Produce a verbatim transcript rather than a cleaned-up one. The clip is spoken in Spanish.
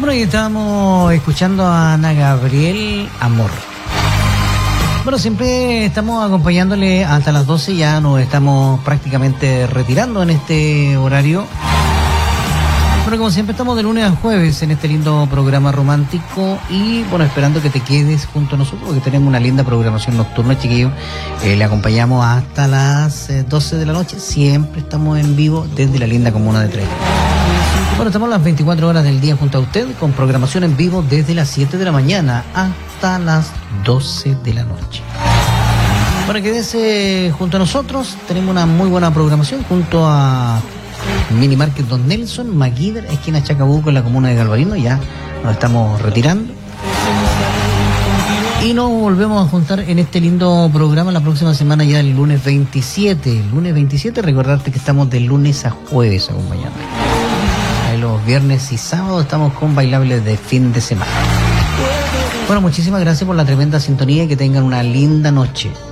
Bueno, y estamos escuchando a Ana Gabriel, Amor. Bueno, siempre estamos acompañándole hasta las doce, ya nos estamos prácticamente retirando en este horario. Bueno, como siempre estamos de lunes a jueves en este lindo programa romántico y bueno, esperando que te quedes junto a nosotros porque tenemos una linda programación nocturna, chiquillos. Eh, le acompañamos hasta las eh, doce de la noche, siempre estamos en vivo desde la linda comuna de Tres. Bueno, estamos las veinticuatro horas del día junto a usted con programación en vivo desde las siete de la mañana hasta las doce de la noche. Bueno, quédese junto a nosotros, tenemos una muy buena programación junto a Mini Market Don Nelson, Maguider, esquina Chacabuco en la comuna de Galvarino. Ya nos estamos retirando y nos volvemos a juntar en este lindo programa la próxima semana, ya el lunes veintisiete. El lunes veintisiete, recordarte que estamos de lunes a jueves acompañando. Ahí los viernes y sábados estamos con bailables de fin de semana. Bueno, muchísimas gracias por la tremenda sintonía y que tengan una linda noche.